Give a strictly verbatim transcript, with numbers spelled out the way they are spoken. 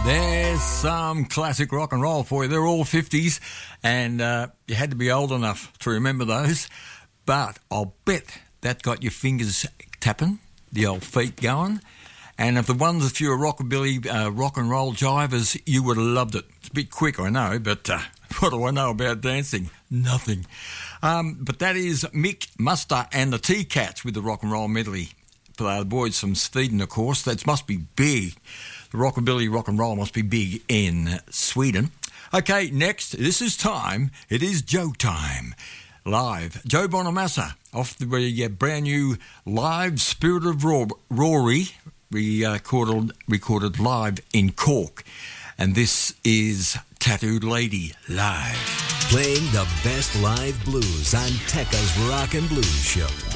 There's some classic rock and roll for you. They're all fifties, and uh, you had to be old enough to remember those. But I'll bet that got your fingers tapping, the old feet going. And if the ones, if you're a rockabilly, uh, rock and roll jivers, you would have loved it. It's a bit quick, I know, but uh, what do I know about dancing? Nothing. Um, but that is Mick Muster and the T-Cats with the rock and roll medley. For the boys from Sweden, of course, that must be big. The rockabilly rock and roll must be big in Sweden. Okay, next, this is time. It is Joe time. Live. Joe Bonamassa off the uh, brand new live Spirit of Rory, we uh, recorded, recorded live in Cork. And this is Tattooed Lady live. Playing the best live blues on Tekka's Rock and Blues Show.